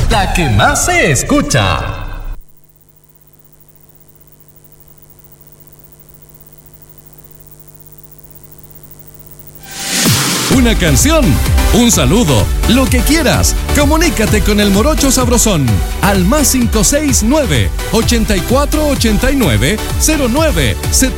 la que más se escucha. Una canción, un saludo, lo que quieras. Comunícate con el Morocho Sabrosón al +569 8489 09